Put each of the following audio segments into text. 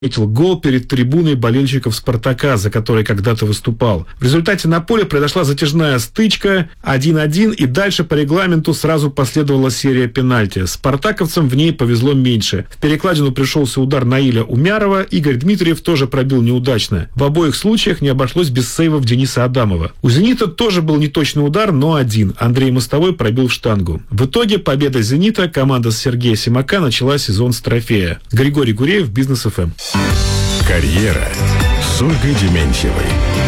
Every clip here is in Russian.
гол перед трибуной болельщиков «Спартака», за который когда-то выступал. В результате на поле произошла затяжная стычка 1-1, и дальше по регламенту сразу последовала серия пенальти. Спартаковцам в ней повезло меньше. В перекладину пришелся удар Наиля Умярова, Игорь Дмитриев тоже пробил неудачно. В обоих случаях не обошлось без сейвов Дениса Адамова. У «Зенита» тоже был неточный удар, но один. Андрей Мостовой пробил в штангу. В итоге победа «Зенита», команда с Сергея Симака начала сезон с трофея. Григорий Гуреев, Бизнес ФМ. Карьера с Ольгой Дементьевой.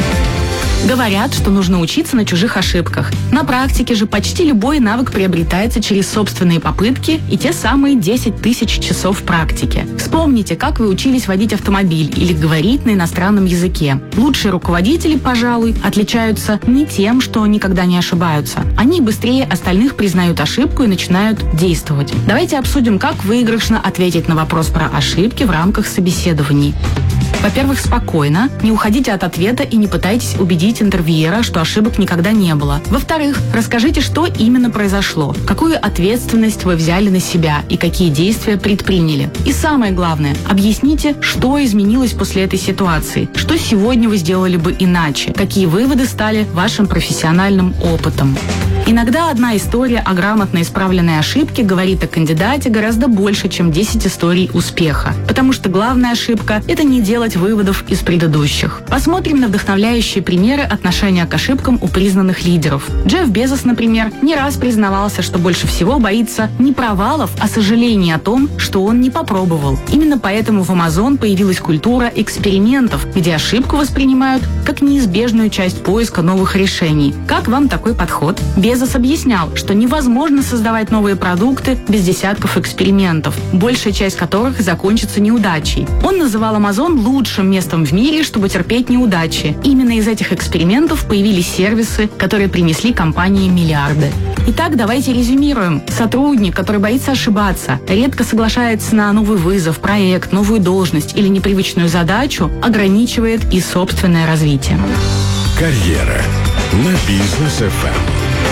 Говорят, что нужно учиться на чужих ошибках. На практике же почти любой навык приобретается через собственные попытки и те самые 10 тысяч часов практики. Вспомните, как вы учились водить автомобиль или говорить на иностранном языке. Лучшие руководители, пожалуй, отличаются не тем, что никогда не ошибаются. Они быстрее остальных признают ошибку и начинают действовать. Давайте обсудим, как выигрышно ответить на вопрос про ошибки в рамках собеседований. Во-первых, спокойно, не уходите от ответа и не пытайтесь убедить интервьюера, что ошибок никогда не было. Во-вторых, расскажите, что именно произошло, какую ответственность вы взяли на себя и какие действия предприняли. И самое главное, объясните, что изменилось после этой ситуации, что сегодня вы сделали бы иначе, какие выводы стали вашим профессиональным опытом. Иногда одна история о грамотно исправленной ошибке говорит о кандидате гораздо больше, чем 10 историй успеха. Потому что главная ошибка – это не делать выводов из предыдущих. Посмотрим на вдохновляющие примеры отношения к ошибкам у признанных лидеров. Джефф Безос, например, не раз признавался, что больше всего боится не провалов, а сожалений о том, что он не попробовал. Именно поэтому в Amazon появилась культура экспериментов, где ошибку воспринимают как неизбежную часть поиска новых решений. Как вам такой подход? Безос объяснял, что невозможно создавать новые продукты без десятков экспериментов, большая часть которых закончится неудачей. Он называл Amazon лучшим местом в мире, чтобы терпеть неудачи. Именно из этих экспериментов появились сервисы, которые принесли компании миллиарды. Итак, давайте резюмируем. Сотрудник, который боится ошибаться, редко соглашается на новый вызов, проект, новую должность или непривычную задачу, ограничивает и собственное развитие. Карьера на Бизнес ФМ.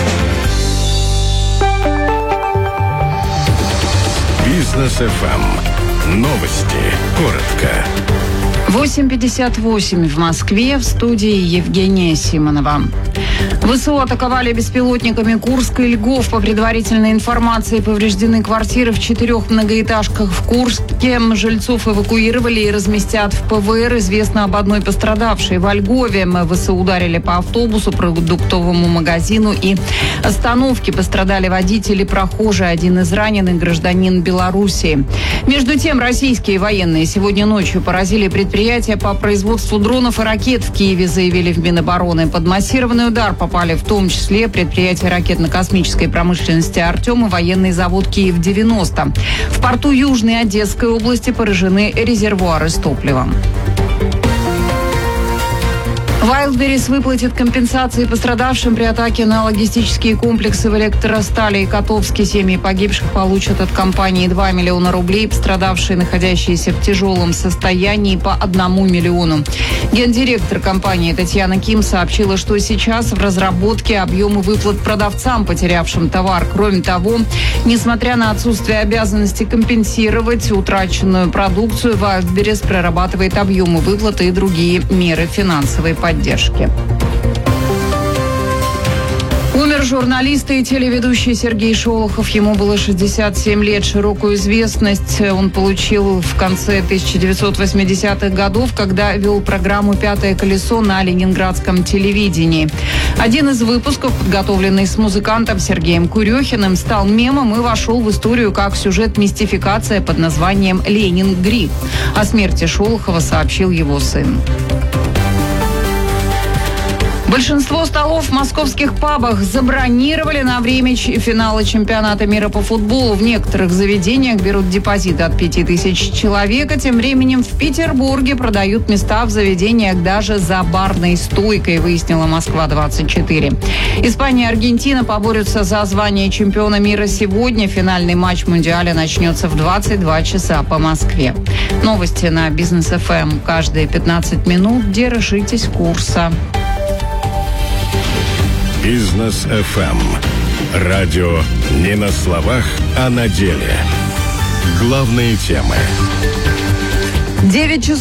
Бизнес ФМ. Новости. Коротко. 8:58 в Москве, в студии Евгения Симонова. ВСУ атаковали беспилотниками Курск и Льгов. По предварительной информации, повреждены квартиры в 4 многоэтажках в Курске. Жильцов эвакуировали и разместят в ПВР. Известно об одной пострадавшей во Льгове. ВСУ ударили по автобусу, продуктовому магазину и остановке. Пострадали водители, прохожие. Один из раненых – гражданин Белоруссии. Между тем, российские военные сегодня ночью поразили предприятие по производству дронов и ракет в Киеве, заявили в Минобороны. Под массированный удар попали в том числе предприятие ракетно-космической промышленности «Артем» и военный завод «Киев-90». В порту Южной Одесской области поражены резервуары с топливом. Wildberries выплатит компенсации пострадавшим при атаке на логистические комплексы в Электростали и Котовске. Семьи погибших получат от компании 2 миллиона рублей, пострадавшие, находящиеся в тяжелом состоянии, по 1 миллиону. Гендиректор компании Татьяна Ким сообщила, что сейчас в разработке объемы выплат продавцам, потерявшим товар. Кроме того, несмотря на отсутствие обязанности компенсировать утраченную продукцию, Wildberries прорабатывает объемы выплаты и другие меры финансовой поддержки. Умер журналист и телеведущий Сергей Шолохов. Ему было 67 лет. Широкую известность он получил в конце 1980-х годов, когда вел программу «Пятое колесо» на ленинградском телевидении. Один из выпусков, подготовленный с музыкантом Сергеем Курехиным, стал мемом и вошел в историю как сюжет-мистификация под названием «Ленин Грипп». О смерти Шолохова сообщил его сын. Большинство столов в московских пабах забронировали на время финала чемпионата мира по футболу. В некоторых заведениях берут депозиты от 5000 человек, а тем временем в Петербурге продают места в заведениях даже за барной стойкой, выяснила Москва-24. Испания и Аргентина поборются за звание чемпиона мира сегодня. Финальный матч Мундиаля начнется в 22 часа по Москве. Новости на Бизнес ФМ каждые 15 минут. Держитесь курса. Бизнес ФМ. Радио не на словах, а на деле. Главные темы. 9 часов